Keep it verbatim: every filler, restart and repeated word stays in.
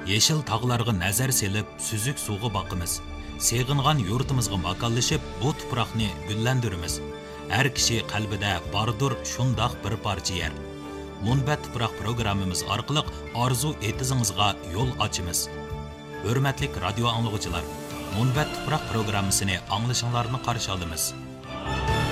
Yeşil tağlarga nazar selip, süzük suğu bakımız. Seğingan yurtimizga makallaşıp, bu tuproqni gullandirimiz. Her kişi qalbida bardur şundaq bir parça yer. Munbat tuproq programmamiz orqali orzu etizingizga yo'l ochamiz. Hurmatli radio anglag'uchilar, Munbat tuproq programmasini anglashinglarni qarshi olamiz.